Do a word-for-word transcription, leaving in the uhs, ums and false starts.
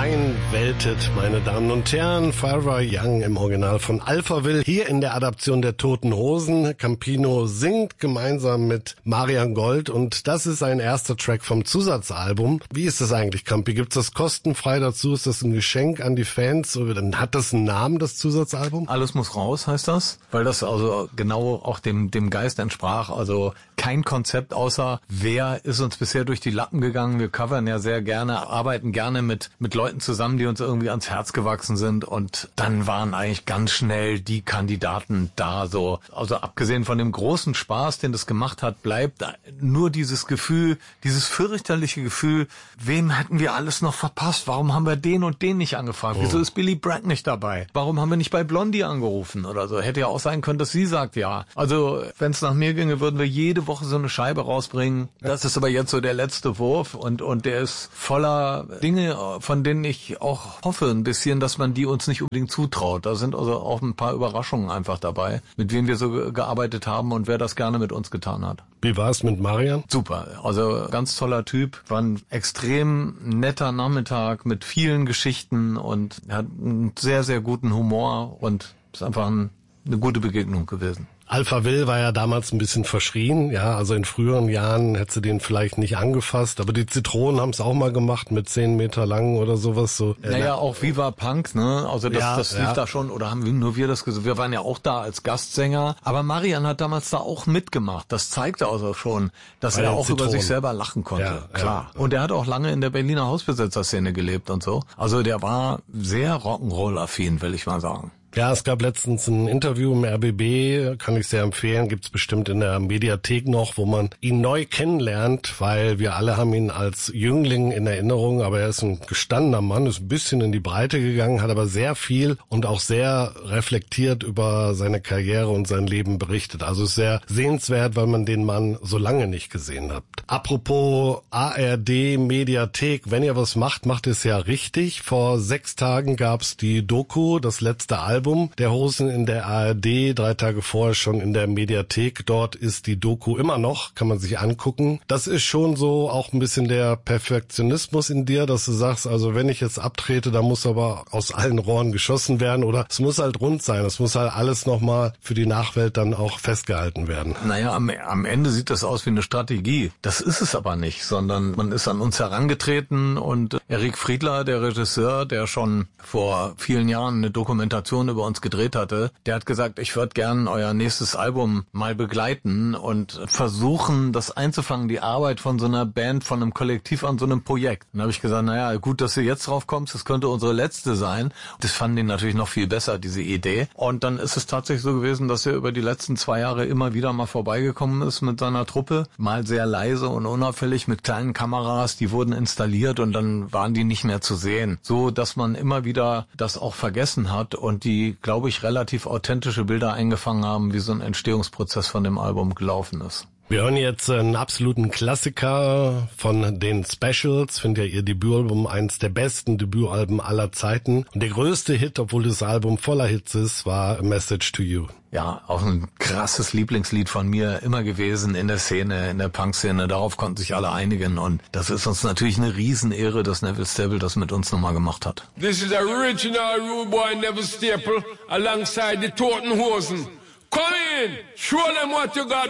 Ein Welthit, meine Damen und Herren. Forever Young im Original von Alphaville. Hier in der Adaption der Toten Hosen. Campino singt gemeinsam mit Marian Gold und das ist ein erster Track vom Zusatzalbum. Wie ist das eigentlich, Campi? Gibt's das kostenfrei dazu? Ist das ein Geschenk an die Fans? Oder dann hat das einen Namen, das Zusatzalbum? Alles muss raus, heißt das. Weil das also genau auch dem, dem Geist entsprach. Also kein Konzept außer, wer ist uns bisher durch die Lappen gegangen? Wir covern ja sehr gerne, arbeiten gerne mit, mit Leuten zusammen, die uns irgendwie ans Herz gewachsen sind und dann waren eigentlich ganz schnell die Kandidaten da, so. Also abgesehen von dem großen Spaß, den das gemacht hat, bleibt nur dieses Gefühl, dieses fürchterliche Gefühl, wem hätten wir alles noch verpasst? Warum haben wir den und den nicht angefragt? Oh. Wieso ist Billy Bragg nicht dabei? Warum haben wir nicht bei Blondie angerufen oder so? Hätte ja auch sein können, dass sie sagt ja. Also, wenn es nach mir ginge, würden wir jede Woche so eine Scheibe rausbringen. Das ist aber jetzt so der letzte Wurf und, und der ist voller Dinge, von denen ich auch hoffe ein bisschen, dass man die uns nicht unbedingt zutraut. Da sind also auch ein paar Überraschungen einfach dabei, mit wem wir so gearbeitet haben und wer das gerne mit uns getan hat. Wie war es mit Marian? Super, also ganz toller Typ, war ein extrem netter Nachmittag mit vielen Geschichten und er hat einen sehr, sehr guten Humor und ist einfach ein, eine gute Begegnung gewesen. Alphaville war ja damals ein bisschen verschrien, ja, also in früheren Jahren hätte sie den vielleicht nicht angefasst, aber die Zitronen haben es auch mal gemacht mit zehn Meter lang oder sowas so. Naja, auch Viva Punk, ne, also das, ja, das lief ja. da schon, oder haben wir, nur wir das gesagt, wir waren ja auch da als Gastsänger, aber Marian hat damals da auch mitgemacht, das zeigte also schon, dass Bei er auch Zitronen. über sich selber lachen konnte, ja, klar. Ja. Und er hat auch lange in der Berliner Hausbesetzerszene gelebt und so, also der war sehr Rock'n'Roll-affin, will ich mal sagen. Ja, es gab letztens ein Interview im R B B, kann ich sehr empfehlen, gibt's bestimmt in der Mediathek noch, wo man ihn neu kennenlernt, weil wir alle haben ihn als Jüngling in Erinnerung, aber er ist ein gestandener Mann, ist ein bisschen in die Breite gegangen, hat aber sehr viel und auch sehr reflektiert über seine Karriere und sein Leben berichtet. Also ist sehr sehenswert, weil man den Mann so lange nicht gesehen hat. Apropos A R D Mediathek, wenn ihr was macht, macht es ja richtig. Vor sechs Tagen gab's die Doku, das letzte Album der Hosen in der A R D, drei Tage vorher schon in der Mediathek. Dort ist die Doku immer noch, kann man sich angucken. Das ist schon so auch ein bisschen der Perfektionismus in dir, dass du sagst, also wenn ich jetzt abtrete, dann muss aber aus allen Rohren geschossen werden oder es muss halt rund sein. Es muss halt alles nochmal für die Nachwelt dann auch festgehalten werden. Naja, am, am Ende sieht das aus wie eine Strategie. Das ist es aber nicht, sondern man ist an uns herangetreten und Erik Friedler, der Regisseur, der schon vor vielen Jahren eine Dokumentation über uns gedreht hatte, der hat gesagt, ich würde gern euer nächstes Album mal begleiten und versuchen, das einzufangen, die Arbeit von so einer Band, von einem Kollektiv an so einem Projekt. Dann habe ich gesagt, naja, gut, dass du jetzt drauf kommst, das könnte unsere letzte sein. Das fanden die natürlich noch viel besser, diese Idee. Und dann ist es tatsächlich so gewesen, dass er über die letzten zwei Jahre immer wieder mal vorbeigekommen ist mit seiner Truppe, mal sehr leise und unauffällig mit kleinen Kameras, die wurden installiert und dann waren die nicht mehr zu sehen. So, dass man immer wieder das auch vergessen hat und die die, glaube ich, relativ authentische Bilder eingefangen haben, wie so ein Entstehungsprozess von dem Album gelaufen ist. Wir hören jetzt einen absoluten Klassiker von den Specials. Finde ja ihr Debütalbum eins der besten Debütalben aller Zeiten. Und der größte Hit, obwohl das Album voller Hits ist, war A Message to You. Ja, auch ein krasses Lieblingslied von mir immer gewesen in der Szene, in der Punk-Szene. Darauf konnten sich alle einigen und das ist uns natürlich eine Riesenehre, dass Neville Staple das mit uns nochmal gemacht hat. This is original Rude Boy Neville Staple alongside the Toten Hosen. Come in, show them what you got.